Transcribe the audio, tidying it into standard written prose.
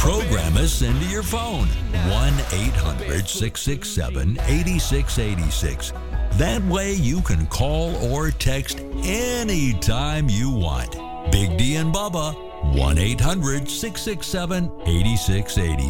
program us into your phone. 1-800-667-8686. That way you can call or text anytime you want. Big D and Bubba, 1-800-667-8686.